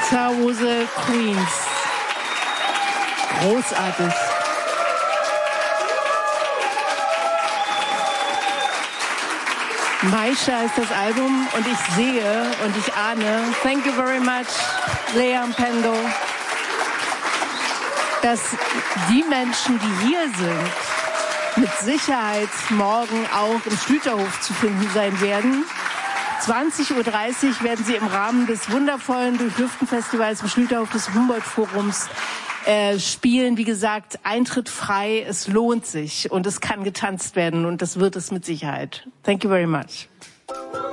Tawuse Queens. Großartig. Maisha ist das Album und ich sehe und ich ahne, thank you very much, Lea Mpendo, dass die Menschen, die hier sind, mit Sicherheit morgen auch im Schlüterhof zu finden sein werden. 20:30 Uhr werden sie im Rahmen des wundervollen Durchlüften-Festivals im Schlüterhof des Humboldt-Forums spielen. Wie gesagt, Eintritt frei, es lohnt sich und es kann getanzt werden und das wird es mit Sicherheit. Thank you very much.